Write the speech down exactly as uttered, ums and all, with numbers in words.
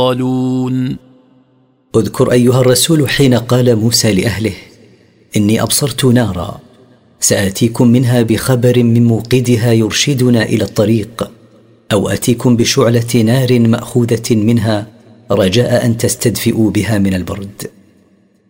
قالون. اذكر أيها الرسول حين قال موسى لأهله: إني أبصرت نارا سآتيكم منها بخبر من موقدها يرشدنا إلى الطريق، أو آتيكم بشعلة نار مأخوذة منها رجاء أن تستدفئوا بها من البرد.